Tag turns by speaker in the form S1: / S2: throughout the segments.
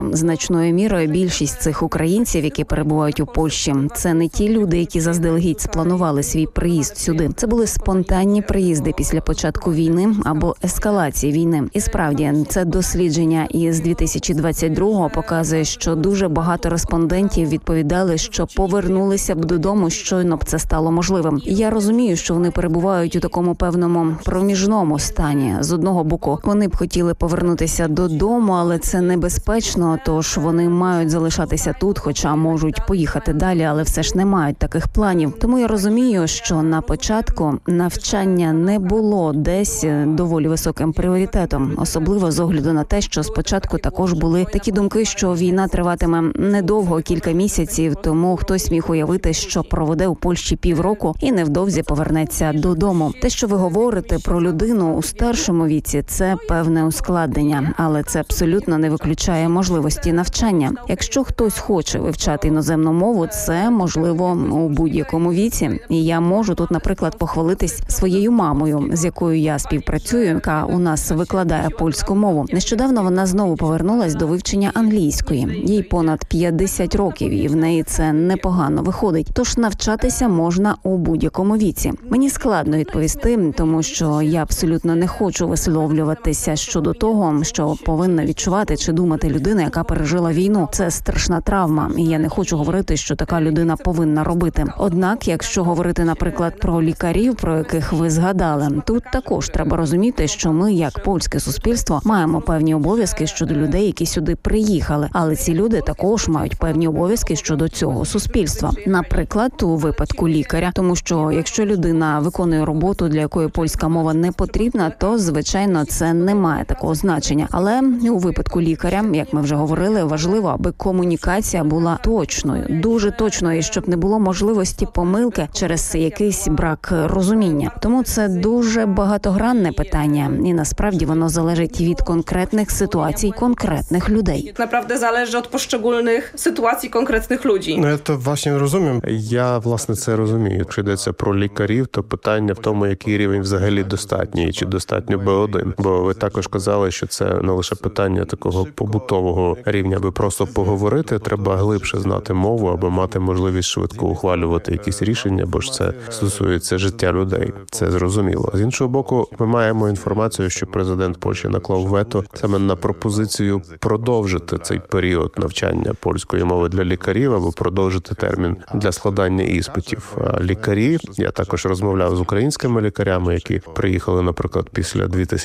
S1: Значною мірою більшість цих українців, які перебувають у Польщі, це не ті люди, які заздалегідь спланували свій приїзд сюди. Це були спонтанні приїзди після початку війни або ескалації війни. І справді, це дослідження із 2022-го показує, що дуже багато респондентів відповідали, що повернулися б додому, щойно б це стало можливим. Я розумію, що вони перебувають у такому певному проміжному стані. З одного боку, вони б хотіли повернутися додому, але це небезпечно, тож вони мають залишатися тут, хоча можуть поїхати далі, але все ж не мають таких планів. Тому я розумію, що на початку навчання не було десь доволі високим пріоритетом, особливо з огляду на те, що спочатку також були такі думки, що війна триватиме недовго, кілька місяців, тому хтось міг уявити, що проведе у Польщі півроку і невдовзі повернеться додому. Те, що ви говорите про людину у старшому віці, це певне ускладнення, але це абсолютно не виключає можливості навчання. Якщо хтось хоче вивчати іноземну мову, це можливо у будь-якому віці. І я можу тут, наприклад, похвалитись своєю мамою, з якою я співпрацюю, яка у нас викладає польську мову. Нещодавно вона знову повернулась до вивчення англійської. Їй понад 50 років, і в неї це непогано виходить. Тож навчатися можна у будь-якому віці. Мені складно відповісти, тому що я абсолютно не хочу висловлюватися щодо того, що повинна відчувати чи думати людина, яка пережила війну. Це страшна травма, і я не хочу говорити, що така людина повинна робити. Однак, якщо говорити, наприклад, про лікарів, про яких ви згадали, тут також треба розуміти, що ми, як польське суспільство, маємо певні обов'язки щодо людей, які сюди приїхали. Але ці люди також мають певні обов'язки щодо цього суспільства. Наприклад, у випадку лікаря, тому що якщо людина виконує роботу, для якої польська мова не потрібна, то, звичайно, це не має такого значення. Але у випадку лікаря, як ми вже говорили, важливо, аби комунікація була точною, дуже точною, і щоб не було можливості помилки через якийсь брак розуміння. Тому це дуже багатогранне питання, і насправді воно залежить від конкретних ситуацій, конкретних людей.
S2: Naprawdę zależy od poszczególnych sytuacji konkretnych ludzi.
S3: Ну, я то власне розумію. Я, власне, це розумію. Якщо йдеться про лікарів, то питання в тому, який рівень взагалі достатній, чи достатньо Б1. Бо ви також казали, що це не лише питання такого побутового рівня, аби просто поговорити, треба глибше знати мову, аби мати можливість швидко ухвалювати якісь рішення, бо ж це стосується життя людей. Це зрозуміло. З іншого боку, ми маємо інформацію, що президент Польщі наклав вето саме на пропозицію продовжити цей період навчання польської мови для лікарів, або продовжити термін для складання іспитів. Лікарі, я також розмовляв з українськими лікарями, які приїхали, наприклад, після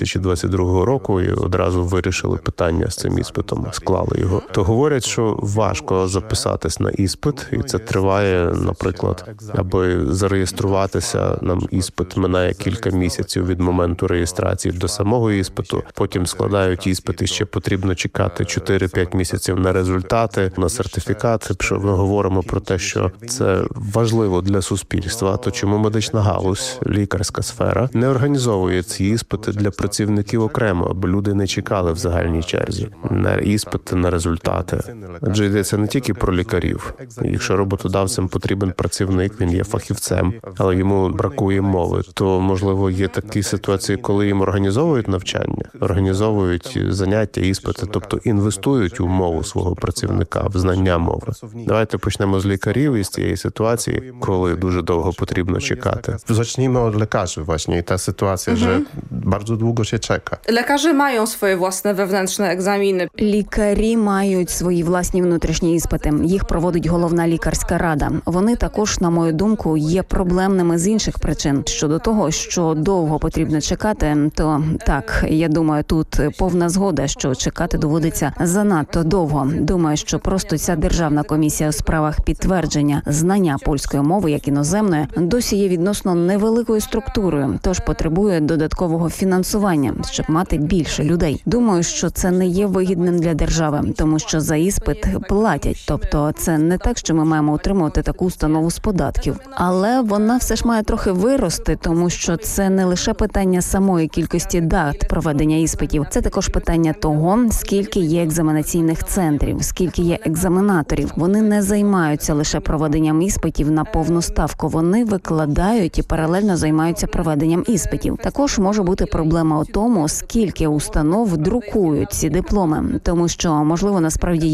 S3: 2022 року і одразу вирішили питання з цим іспитом, склали його. То говорять, що важко записатись на іспит, і це триває, наприклад, аби зареєструватися, нам іспит минає кілька місяців від моменту реєстрації до самого іспиту. Потім складають іспит, і ще потрібно чекати 4-5 місяців на результати, на сертифікат. Якщо ми говоримо про те, що це важливо для суспільства, то чому медична галузь, лікарська сфера не організовує ці іспити для працівників окремо, аби люди не чекали в загальній черзі на іспити, на результати? Адже йдеться не тільки про лікарів. Якщо роботодавцям потрібен працівник, він є фахівцем, але йому бракує мови, то, можливо, є такі ситуації, коли їм організовують навчання, організовують заняття, іспити, тобто інвестують у мову свого працівника, в знання мови. Давайте почнемо з лікарів і з цієї ситуації, коли дуже довго потрібно чекати.
S4: Zacznijmy od lekarzy właśnie i ta sytuacja, że bardzo długo się czeka.
S2: Lekarze mają swoje własne wewnętrzne egzaminy.
S1: Лікарі мають свої власні внутрішні іспити. Їх проводить головна лікарська рада. Вони також, на мою думку, є проблемними з інших причин. Щодо того, що довго потрібно чекати, то так, я думаю, тут повна згода, що чекати доводиться занадто довго. Думаю, що просто ця державна комісія у справах підтвердження знання польської мови як іноземної досі є відносно невеликою структурою, тож потребує додаткового фінансування, щоб мати більше людей. Думаю, що це не є вигідним для держави, тому що за іспит платять. Тобто це не так, що ми маємо утримувати таку установу з податків. Але вона все ж має трохи вирости, тому що це не лише питання самої кількості дат проведення іспитів. Це також питання того, скільки є екзаменаційних центрів, скільки є екзаменаторів. Вони не займаються лише проведенням іспитів на повну ставку. Вони викладають і паралельно займаються проведенням іспитів. Також може бути проблема у тому, скільки установ друкують ці дипломи, тому що, можливо, насправді